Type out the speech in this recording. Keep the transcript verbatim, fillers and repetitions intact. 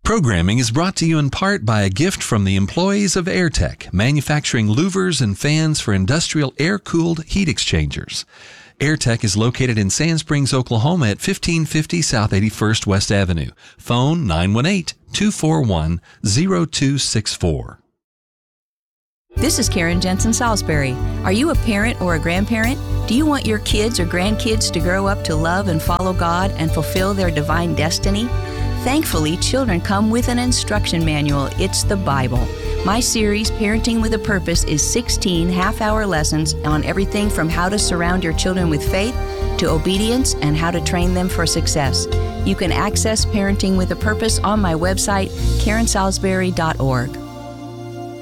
Programming is brought to you in part by a gift from the employees of Airtech, manufacturing louvers and fans for industrial air-cooled heat exchangers. Airtech is located in Sand Springs, Oklahoma at fifteen fifty South eighty-first West Avenue. Phone nine one eight, two four one, zero two six four. This is Karen Jensen Salisbury. Are you a parent or a grandparent? Do you want your kids or grandkids to grow up to love and follow God and fulfill their divine destiny? Thankfully, children come with an instruction manual. It's the Bible. My series, Parenting with a Purpose, is sixteen half-hour lessons on everything from how to surround your children with faith to obedience and how to train them for success. You can access Parenting with a Purpose on my website, karen salisbury dot org.